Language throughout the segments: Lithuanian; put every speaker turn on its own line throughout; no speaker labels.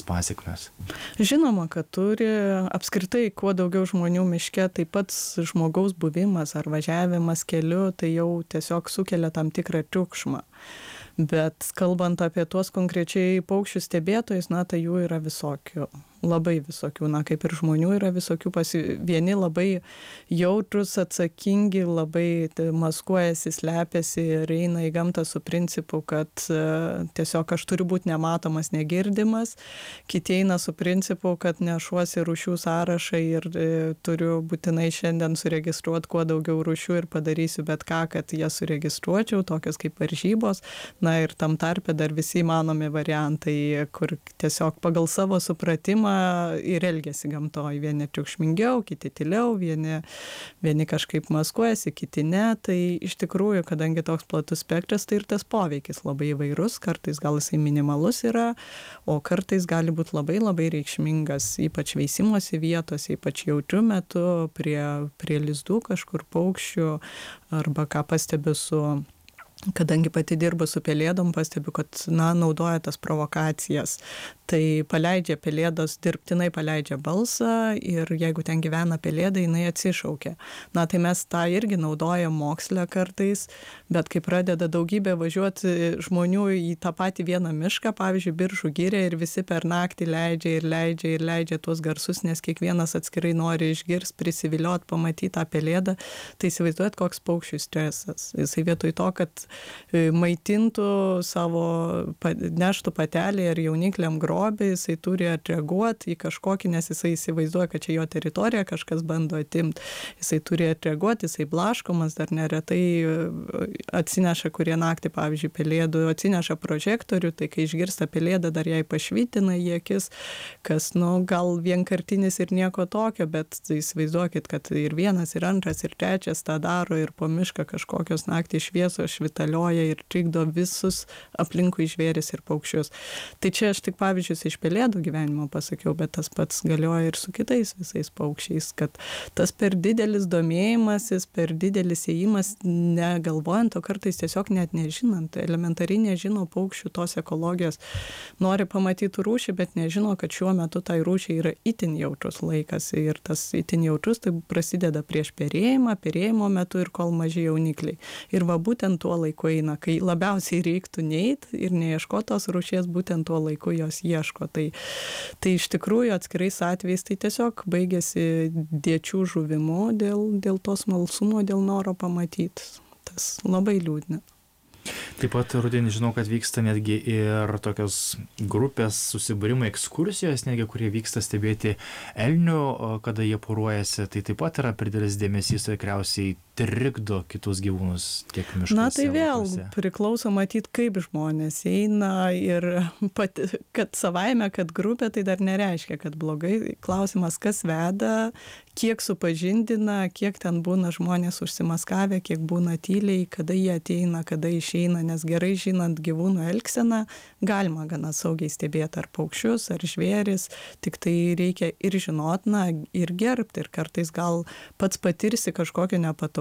pasekmes?
Žinoma, kad turi. Apskritai, kuo daugiau žmonių miške, tai pats žmogaus buvimas ar važiavimas keliu, tai jau tiesiog sukelia tam tikrą triukšmą. Bet kalbant apie tuos konkrečiai paukščių stebėtojus, tai jų yra visokių. Labai visokių, kaip ir žmonių yra visokių, vieni labai jautrus, atsakingi, labai maskuojasi, slepiasi ir eina į gamtą su principu, kad tiesiog aš turiu būti nematomas, negirdimas. Kiti eina su principu, kad nešuosi rūšių sąrašą ir turiu būtinai šiandien suregistruoti kuo daugiau rūšių ir padarysiu bet ką, kad jas suregistruočiau, tokios kaip varžybos. Ir tam tarpe dar visi įmanomi variantai, kur tiesiog pagal savo supratimą ir elgiasi gamtoj. Vieni triukšmingiau, kiti tyliau, vieni kažkaip maskuojasi, kiti ne. Tai iš tikrųjų, kadangi toks platus spektras, tai ir tas poveikis labai įvairus. Kartais gal jisai minimalus yra, o kartais gali būti labai labai reikšmingas, ypač veisimosi vietose, ypač jautriu metu, prie lizdų kažkur paukščių, arba ką pastebiu kadangi pati dirbu su pelėdom, pastebiu, kad, naudoja tas provokacijas. Tai pelėdos dirbtinai paleidžia balsą ir jeigu ten gyvena pelėda, jinai atsišaukia. Tai mes tą irgi naudojam moksle kartais, bet kai pradeda daugybė važiuoti žmonių į tą patį vieną mišką, pavyzdžiui, Biržų girią, ir visi per naktį leidžia tuos garsus, nes kiekvienas atskirai nori išgirsti, prisivilioti, pamatyti tą pelėdą, tai įsivaizduojat, koks paukščių stresas. Jisai vietoj to, kad maitintų savo, neštų patelį ar jaunikliam grobį, jisai turi atreaguoti į kažkokį, nes jisai įsivaizduoja, kad čia jo teritorija, kažkas bando atimti. Jisai turi atreaguoti, jisai blaškomas, dar neretai atsineša kurie naktį, pavyzdžiui, pelėdų, atsineša prožektorių, tai kai išgirsta pelėdą, dar jai pašvitina į akis, kas, gal vienkartinis ir nieko tokio, bet įsivaizduokit, kad ir vienas, ir antras, ir trečias tą daro, ir po mišką kažkokios naktį šviesos švitalioja ir trikdo visus aplinkui žvėris ir paukščius. Tai čia aš tik pavyzdžius iš pelėdų gyvenimo pasakiau, bet tas pats galioja ir su kitais visais paukščiais, kad tas per didelis domėjimasis, per didelis ėjimas, negalvojant, o kartais tiesiog net nežinant, elementariai nežino paukščių tos ekologijos, nori pamatyti rūšį, bet nežino, kad šiuo metu tai rūšiai yra itin jautrus laikas ir tas itin jautrus tai prasideda prieš perėjimo metu ir kol maži jaunikliai. Ir va būtent tuo laiku eina, kai labiausiai reiktų neit ir neieškoti tos rūšies, būtent tuo laiku jos ieško. Tai iš tikrųjų atskirais atvejais tai tiesiog baigėsi dėčių žuvimu dėl to smalsumo, dėl noro pamatyti. Tas labai liūdna.
Taip pat rudenį žinau, kad vyksta netgi ir tokios grupės susibūrimai, ekskursijos, netgi kurie vyksta stebėti elnių, kada jie poruojasi. Tai taip pat yra per didelis dėmesys, tikriausiai trikdo kitus gyvūnus tiek miškuose.
Tai vėl priklauso matyti, kaip žmonės eina ir kad savaime, kad grupė, tai dar nereiškia, kad blogai. Klausimas, kas veda, kiek supažindina, kiek ten būna žmonės užsimaskavę, kiek būna tyliai, kada jie ateina, kada išeina, nes gerai žinant gyvūnų elgseną, galima gana saugiai stebėti ar paukščius, ar žvėris, tik tai reikia ir žinot, ir gerbti, ir kartais gal pats patirsi kažkokio nepatogumo,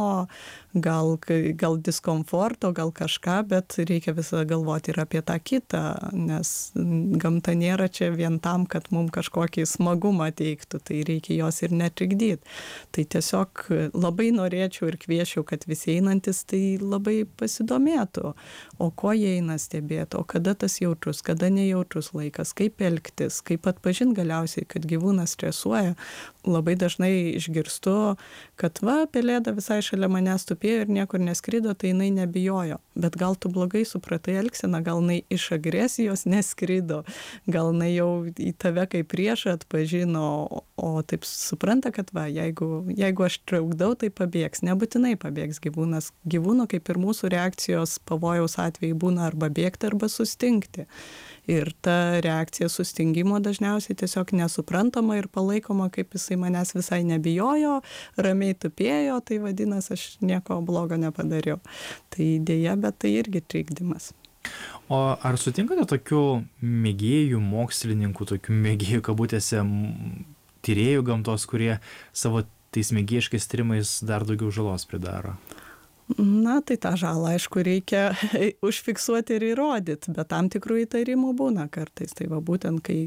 gal diskomforto, gal kažką, bet reikia visada galvoti ir apie tą kitą, nes gamta nėra čia vien tam, kad mums kažkokį smagumą teiktų, tai reikia jos ir netrikdyti. Tai tiesiog labai norėčiau ir kviečiau, kad visi einantis tai labai pasidomėtų, o ko jie eina stebėti, o kada tas jautrus, kada nejautrus laikas, kaip elgtis, kaip atpažinti galiausiai, kad gyvūnas stresuoja. Labai dažnai išgirstu, kad pelėda visai šalia manęs tupėjo ir niekur neskrido, tai jinai nebijojo. Bet gal tu blogai supratai elgseną, gal jinai iš agresijos neskrido, gal jinai jau į tave kaip priešą atpažino, o taip supranta, kad jeigu aš traukdau, tai pabėgs. Nebūtinai pabėgs gyvūnas. Gyvūno kaip ir mūsų reakcijos pavojaus atveju būna arba bėgti, arba sustingti. Ir ta reakcija sustingimo dažniausiai tiesiog nesuprantama ir palaikoma, kaip jisai manęs visai nebijojo, ramiai tupėjo, tai vadinasi, aš nieko blogo nepadariau. Tai dėja, bet tai irgi trikdymas.
O ar sutinkate tokių mėgėjų, mokslininkų, tokių mėgėjų kabutėse, tyrėjų gamtos, kurie savo tais mėgėjiškais tyrimais dar daugiau žalos pridaro?
Tai tą žalą, aišku, reikia užfiksuoti ir įrodyti, bet tam tikrų įtarimų būna kartais. Tai būtent, kai